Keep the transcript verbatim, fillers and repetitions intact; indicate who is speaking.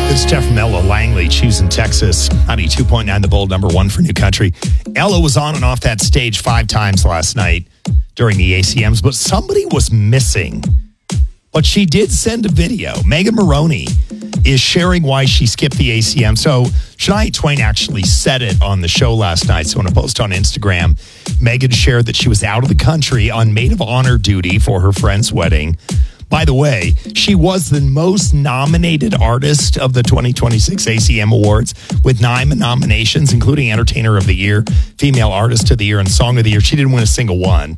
Speaker 1: It's Jeff from Ella Langley, choosing Texas. ninety-two point nine, the bold number one for New Country. Ella was on and off that stage five times last night during the A C Ms, but somebody was missing. But she did send a video. Megan Moroney is sharing why she skipped the A C M. So Shania Twain actually said it on the show last night. So in a post on Instagram, Megan shared that she was out of the country on maid of honor duty for her friend's wedding. By the way, she was the most nominated artist of the twenty twenty-six A C M Awards with nine nominations, including Entertainer of the Year, Female Artist of the Year, and Song of the Year. She didn't win a single one.